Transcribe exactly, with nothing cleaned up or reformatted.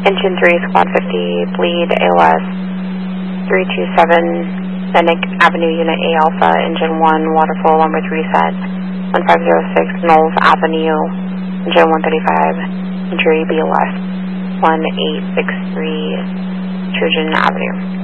Engine three, Squad fifty, bleed A L S three two seven, Sennick Avenue Unit A Alpha, Engine one, waterfall on with reset, one five zero six, Knowles Avenue, Engine one thirty-five, injury B L S one eight six three, Trojan Avenue.